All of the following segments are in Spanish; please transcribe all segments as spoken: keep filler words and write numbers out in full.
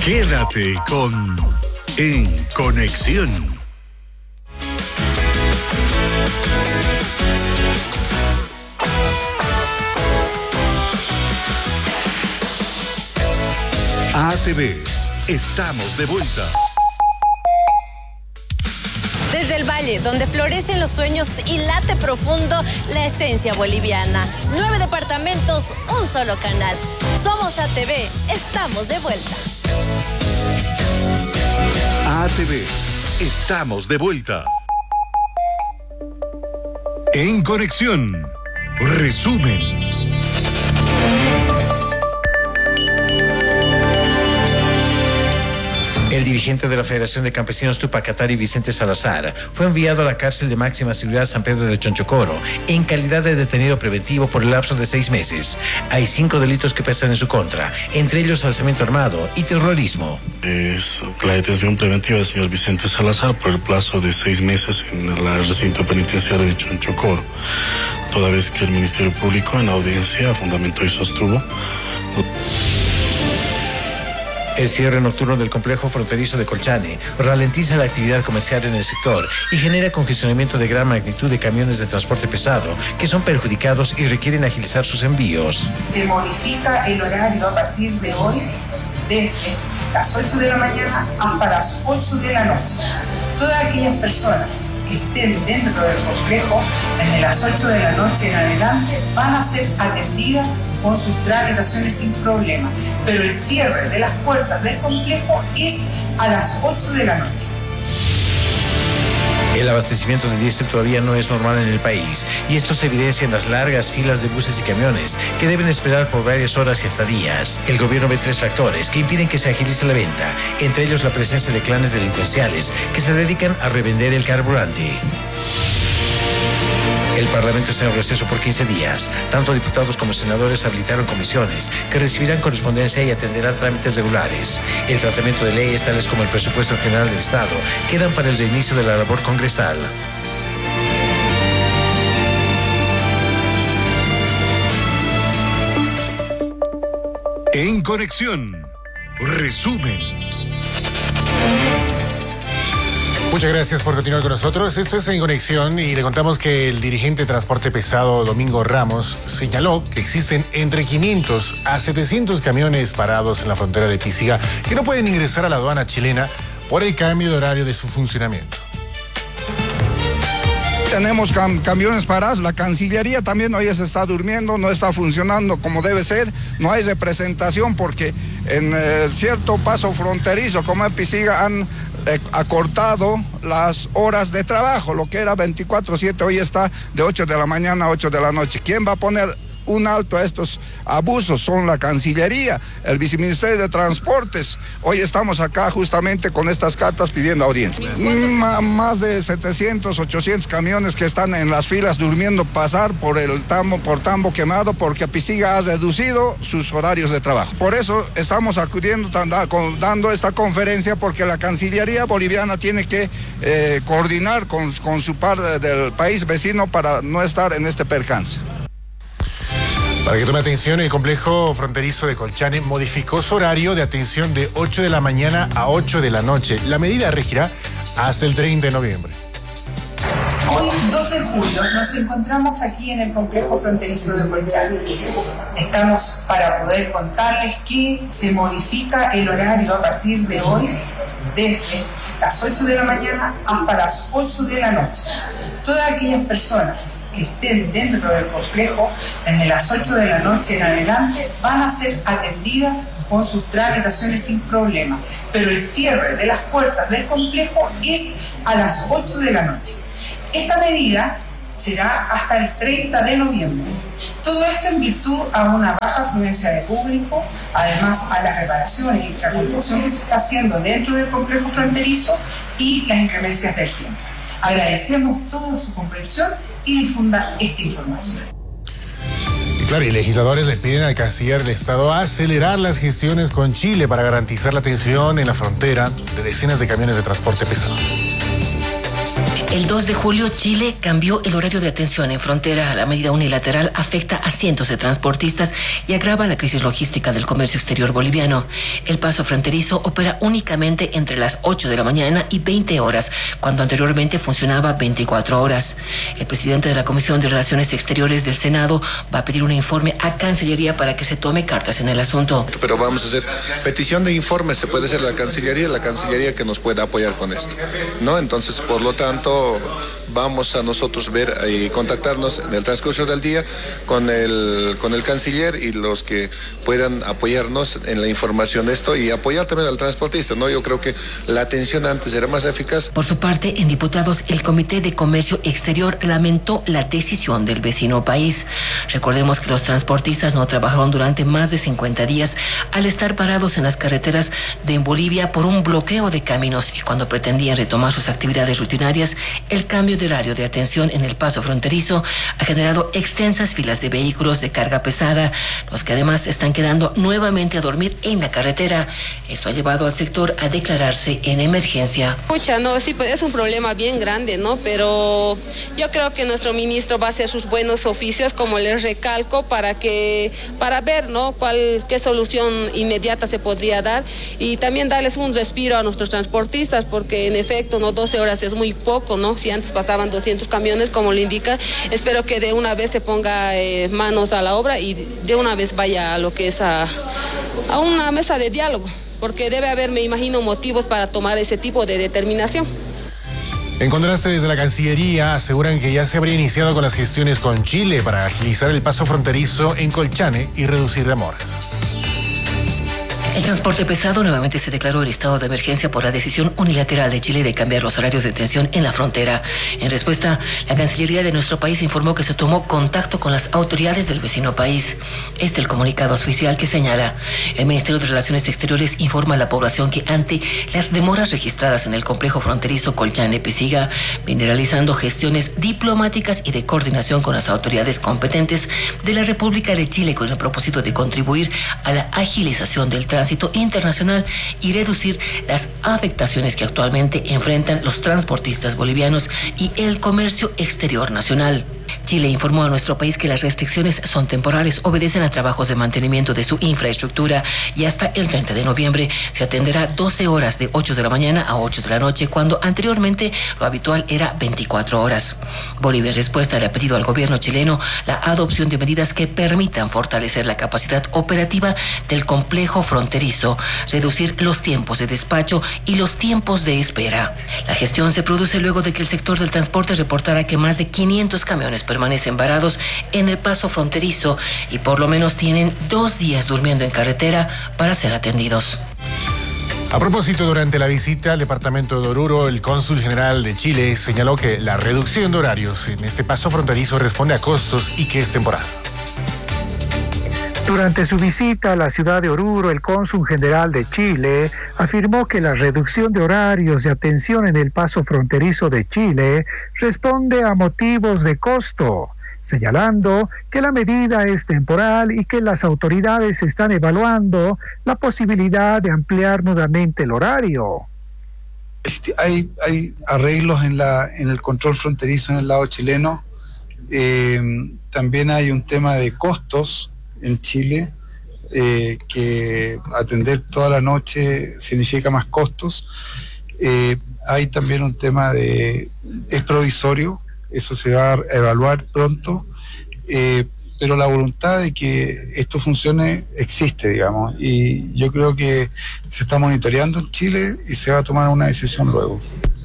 Quédate con En Conexión. A T V, estamos de vuelta. Desde el valle, donde florecen los sueños y late profundo la esencia boliviana. Nueve departamentos, un solo canal. Somos A T V, estamos de vuelta. A T V, estamos de vuelta. En Conexión, resumen. El dirigente de la Federación de Campesinos Tupac Katari, Vicente Salazar, fue enviado a la cárcel de máxima seguridad San Pedro de Chonchocoro en calidad de detenido preventivo por el lapso de seis meses. Hay cinco delitos que pesan en su contra, entre ellos alzamiento armado y terrorismo. Es la detención preventiva del señor Vicente Salazar por el plazo de seis meses en el recinto penitenciario de Chonchocoro, toda vez que el Ministerio Público en la audiencia fundamentó y sostuvo el cierre nocturno del complejo fronterizo de Colchane ralentiza la actividad comercial en el sector y genera congestionamiento de gran magnitud de camiones de transporte pesado que son perjudicados y requieren agilizar sus envíos. Se modifica el horario a partir de hoy desde las ocho de la mañana hasta las ocho de la noche. Todas aquellas personas que estén dentro del complejo desde las ocho de la noche en adelante van a ser atendidas con sus tramitaciones sin problema, pero el cierre de las puertas del complejo es a las ocho de la noche. El abastecimiento de diésel todavía no es normal en el país y esto se evidencia en las largas filas de buses y camiones que deben esperar por varias horas y hasta días. El gobierno ve tres factores que impiden que se agilice la venta, entre ellos la presencia de clanes delincuenciales que se dedican a revender el carburante. El Parlamento está en receso por quince días. Tanto diputados como senadores habilitaron comisiones que recibirán correspondencia y atenderán trámites regulares. El tratamiento de leyes tales como el presupuesto general del Estado quedan para el reinicio de la labor congresal. En Conexión, resumen. Muchas gracias por continuar con nosotros. Esto es En Conexión y le contamos que el dirigente de transporte pesado Domingo Ramos señaló que existen entre quinientos a setecientos camiones parados en la frontera de Pisiga que no pueden ingresar a la aduana chilena por el cambio de horario de su funcionamiento. Tenemos cam camiones parados, la Cancillería también hoy se está durmiendo, no está funcionando como debe ser, no hay representación porque en eh, cierto paso fronterizo como en Pisiga han eh, acortado las horas de trabajo, lo que era veinticuatro siete hoy está de ocho de la mañana a ocho de la noche. ¿Quién va a poner un alto a estos abusos? Son la Cancillería, el Viceministerio de Transportes. Hoy estamos acá justamente con estas cartas pidiendo audiencia. M más de setecientos, ochocientos camiones que están en las filas durmiendo pasar por el tambo, por tambo quemado, porque Pisiga ha reducido sus horarios de trabajo. Por eso estamos acudiendo, dando esta conferencia, porque la Cancillería boliviana tiene que eh, coordinar con, con su par del país vecino para no estar en este percance. Para que tome atención, el complejo fronterizo de Colchane modificó su horario de atención de ocho de la mañana a ocho de la noche. La medida regirá hasta el treinta de noviembre. Hoy, dos de julio, nos encontramos aquí en el complejo fronterizo de Colchane. Estamos para poder contarles que se modifica el horario a partir de hoy desde las ocho de la mañana hasta las ocho de la noche. Todas aquellas personas que estén dentro del complejo desde las ocho de la noche en adelante van a ser atendidas con sus tramitaciones sin problema, pero el cierre de las puertas del complejo es a las ocho de la noche. Esta medida será hasta el treinta de noviembre. Todo esto en virtud a una baja afluencia de público, además a las reparaciones y la construcción que se está haciendo dentro del complejo fronterizo y las inclemencias del tiempo. Agradecemos toda su comprensión y difundan esta información. Y claro, y legisladores le piden al canciller del Estado acelerar las gestiones con Chile para garantizar la atención en la frontera de decenas de camiones de transporte pesado. El dos de julio, Chile cambió el horario de atención en frontera. La medida unilateral afecta a cientos de transportistas y agrava la crisis logística del comercio exterior boliviano. El paso fronterizo opera únicamente entre las ocho de la mañana y veinte horas, cuando anteriormente funcionaba veinticuatro horas. El presidente de la Comisión de Relaciones Exteriores del Senado va a pedir un informe a Cancillería para que se tome cartas en el asunto. Pero vamos a hacer petición de informes, se puede hacer a la Cancillería, la Cancillería que nos pueda apoyar con esto, ¿no? Entonces, por lo tanto, vamos a nosotros ver y contactarnos en el transcurso del día con el, con el canciller y los que puedan apoyarnos en la información de esto y apoyar también al transportista, ¿no? Yo creo que la atención antes era más eficaz. Por su parte, en diputados, el Comité de Comercio Exterior lamentó la decisión del vecino país. Recordemos que los transportistas no trabajaron durante más de cincuenta días al estar parados en las carreteras de Bolivia por un bloqueo de caminos, y cuando pretendían retomar sus actividades rutinarias, el cambio de horario de atención en el paso fronterizo ha generado extensas filas de vehículos de carga pesada, los que además están quedando nuevamente a dormir en la carretera. Esto ha llevado al sector a declararse en emergencia. Escucha, no, sí, pues es un problema bien grande, ¿no? Pero yo creo que nuestro ministro va a hacer sus buenos oficios, como les recalco, para que, para ver, ¿no? Cuál, qué solución inmediata se podría dar y también darles un respiro a nuestros transportistas, porque en efecto, ¿no? doce horas es muy poco, ¿no? Si antes pasaban doscientos camiones, como le indica, espero que de una vez se ponga eh, manos a la obra y de una vez vaya a lo que es a, a una mesa de diálogo, porque debe haber, me imagino, motivos para tomar ese tipo de determinación. En contraste, desde la Cancillería aseguran que ya se habría iniciado con las gestiones con Chile para agilizar el paso fronterizo en Colchane y reducir demoras. El transporte pesado nuevamente se declaró el estado de emergencia por la decisión unilateral de Chile de cambiar los horarios de detención en la frontera. En respuesta, la Cancillería de nuestro país informó que se tomó contacto con las autoridades del vecino país. Este es el comunicado oficial que señala: el Ministerio de Relaciones Exteriores informa a la población que ante las demoras registradas en el complejo fronterizo Colchane-Pisiga, viene realizando gestiones diplomáticas y de coordinación con las autoridades competentes de la República de Chile con el propósito de contribuir a la agilización del tránsito internacional y reducir las afectaciones que actualmente enfrentan los transportistas bolivianos y el comercio exterior nacional. Chile informó a nuestro país que las restricciones son temporales, obedecen a trabajos de mantenimiento de su infraestructura y hasta el treinta de noviembre se atenderá doce horas de ocho de la mañana a ocho de la noche, cuando anteriormente lo habitual era veinticuatro horas. Bolivia, en respuesta, le ha pedido al gobierno chileno la adopción de medidas que permitan fortalecer la capacidad operativa del complejo fronterizo, reducir los tiempos de despacho y los tiempos de espera. La gestión se produce luego de que el sector del transporte reportara que más de quinientos camiones permanecen varados en el paso fronterizo y por lo menos tienen dos días durmiendo en carretera para ser atendidos. A propósito, durante la visita al departamento de Oruro, el cónsul general de Chile señaló que la reducción de horarios en este paso fronterizo responde a costos y que es temporal. Durante su visita a la ciudad de Oruro, el cónsul general de Chile afirmó que la reducción de horarios de atención en el paso fronterizo de Chile responde a motivos de costo, señalando que la medida es temporal y que las autoridades están evaluando la posibilidad de ampliar nuevamente el horario. Hay, hay arreglos en, la, en el control fronterizo en el lado chileno. Eh, también hay un tema de costos en Chile, eh, que atender toda la noche significa más costos. Eh, hay también un tema de, es provisorio, eso se va a evaluar pronto, eh, pero la voluntad de que esto funcione existe, digamos, y yo creo que se está monitoreando en Chile y se va a tomar una decisión luego.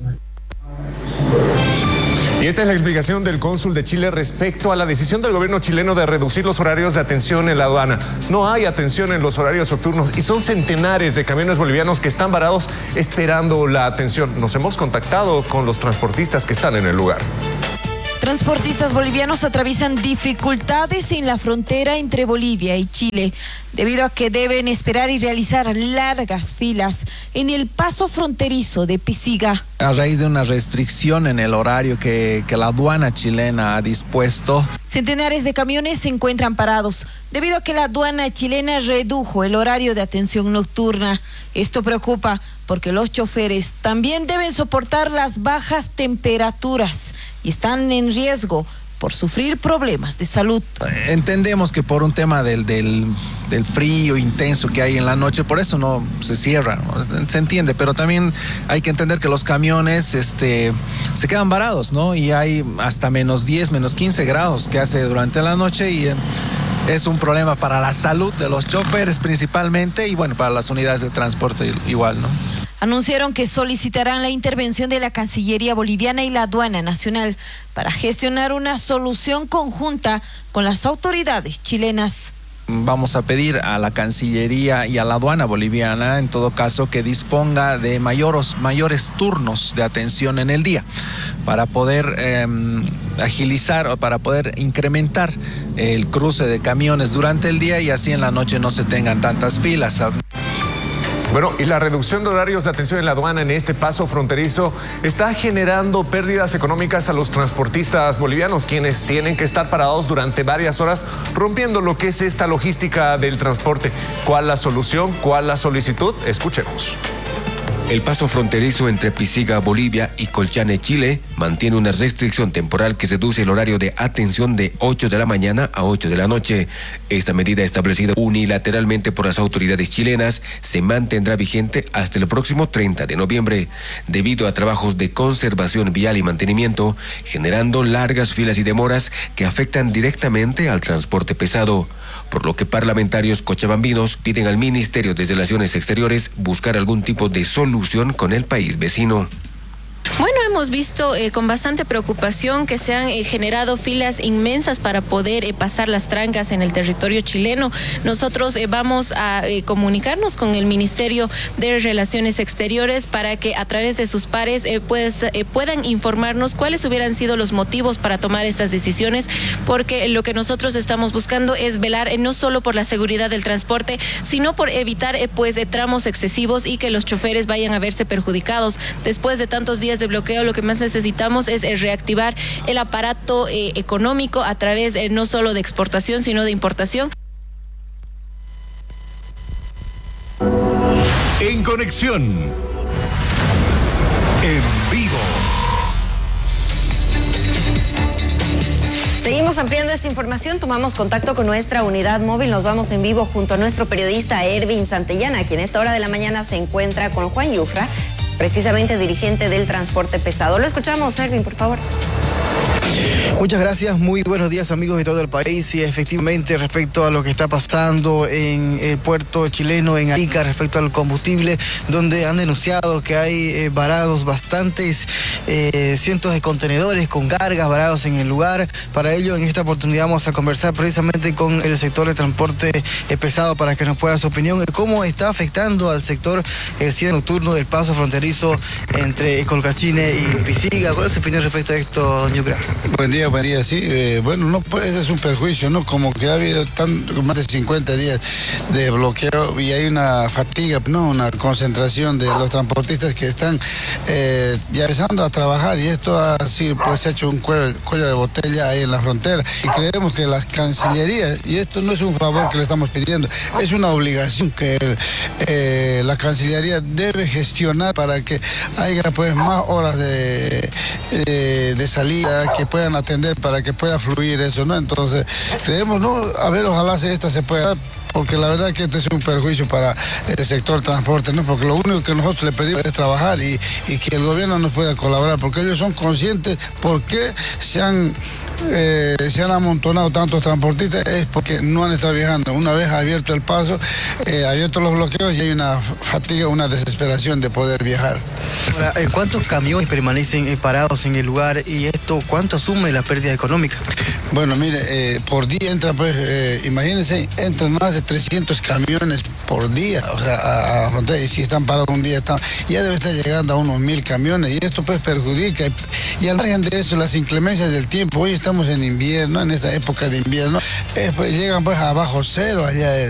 Y esta es la explicación del cónsul de Chile respecto a la decisión del gobierno chileno de reducir los horarios de atención en la aduana. No hay atención en los horarios nocturnos y son centenares de camiones bolivianos que están varados esperando la atención. Nos hemos contactado con los transportistas que están en el lugar. Transportistas bolivianos atraviesan dificultades en la frontera entre Bolivia y Chile, debido a que deben esperar y realizar largas filas en el paso fronterizo de Pisiga. A raíz de una restricción en el horario que, que la aduana chilena ha dispuesto. Centenares de camiones se encuentran parados, debido a que la aduana chilena redujo el horario de atención nocturna. Esto preocupa porque los choferes también deben soportar las bajas temperaturas y están en riesgo por sufrir problemas de salud. Entendemos que por un tema del, del, del frío intenso que hay en la noche, por eso no se cierra, ¿no? Se entiende, pero también hay que entender que los camiones este, se quedan varados, ¿no? Y hay hasta menos diez, menos quince grados que hace durante la noche y eh, es un problema para la salud de los choferes principalmente y bueno, para las unidades de transporte igual, ¿no? Anunciaron que solicitarán la intervención de la Cancillería boliviana y la Aduana Nacional para gestionar una solución conjunta con las autoridades chilenas. Vamos a pedir a la Cancillería y a la aduana boliviana, en todo caso, que disponga de mayores, mayores turnos de atención en el día para poder eh, agilizar o para poder incrementar el cruce de camiones durante el día y así en la noche no se tengan tantas filas. Bueno, y la reducción de horarios de atención en la aduana en este paso fronterizo está generando pérdidas económicas a los transportistas bolivianos, quienes tienen que estar parados durante varias horas, rompiendo lo que es esta logística del transporte. ¿Cuál la solución? ¿Cuál la solicitud? Escuchemos. El paso fronterizo entre Pisiga, Bolivia y Colchane, Chile, mantiene una restricción temporal que reduce el horario de atención de ocho de la mañana a ocho de la noche. Esta medida, establecida unilateralmente por las autoridades chilenas, se mantendrá vigente hasta el próximo treinta de noviembre, debido a trabajos de conservación vial y mantenimiento, generando largas filas y demoras que afectan directamente al transporte pesado. Por lo que parlamentarios cochabambinos piden al Ministerio de Relaciones Exteriores buscar algún tipo de solución con el país vecino. Bueno, hemos visto eh, con bastante preocupación que se han eh, generado filas inmensas para poder eh, pasar las trancas en el territorio chileno. Nosotros eh, vamos a eh, comunicarnos con el Ministerio de Relaciones Exteriores para que a través de sus pares eh, pues, eh, puedan informarnos cuáles hubieran sido los motivos para tomar estas decisiones, porque lo que nosotros estamos buscando es velar eh, no solo por la seguridad del transporte, sino por evitar eh, pues eh, tramos excesivos y que los choferes vayan a verse perjudicados. Después de tantos días de bloqueo, lo que más necesitamos es, es reactivar el aparato eh, económico a través eh, no solo de exportación, sino de importación. En conexión, en vivo. Seguimos ampliando esta información, tomamos contacto con nuestra unidad móvil, nos vamos en vivo junto a nuestro periodista Ervin Santellana, quien a esta hora de la mañana se encuentra con Juan Yufra, precisamente dirigente del transporte pesado. Lo escuchamos, Ervin, por favor. Muchas gracias, muy buenos días amigos de todo el país. Y efectivamente, respecto a lo que está pasando en el puerto chileno, en Arica, respecto al combustible, donde han denunciado que hay eh, varados bastantes, eh, cientos de contenedores con cargas varados en el lugar. Para ello, en esta oportunidad vamos a conversar precisamente con el sector de transporte eh, pesado para que nos pueda dar su opinión de cómo está afectando al sector el cierre nocturno del paso fronterizo entre Colchane y Pisiga. ¿Cuál es su opinión respecto a esto, don Yucra? Buen día, buen día, sí. Eh, bueno, no, pues ese es un perjuicio, ¿no? Como que ha habido tan, más de cincuenta días de bloqueo y hay una fatiga, ¿no? Una concentración de los transportistas que están eh, ya empezando a trabajar y esto ha sido, pues, hecho un cuello, cuello de botella ahí en la frontera. Y creemos que las cancillerías, y esto no es un favor que le estamos pidiendo, es una obligación que eh, la Cancillería debe gestionar para que haya, pues, más horas de, de, de salida, que puedan atender para que pueda fluir eso, ¿no? Entonces, creemos, ¿no? A ver, ojalá si esta se pueda, porque la verdad que este es un perjuicio para el sector transporte, ¿no? Porque lo único que nosotros le pedimos es trabajar y, y que el gobierno nos pueda colaborar, porque ellos son conscientes por qué se han... Eh, se han amontonado tantos transportistas, es porque no han estado viajando. Una vez abierto el paso, eh, abierto los bloqueos y hay una fatiga, una desesperación de poder viajar. Ahora, ¿cuántos camiones permanecen eh, parados en el lugar y esto cuánto asume la pérdida económica? Bueno, mire, eh, por día entran, pues, eh, imagínense, entran más de trescientos camiones por día, o sea, a, a la frontera, y si están parados un día, están, ya debe estar llegando a unos mil camiones, y esto pues perjudica, y al margen de eso, las inclemencias del tiempo, hoy estamos en invierno, en esta época de invierno, eh, pues llegan pues a bajo cero allá.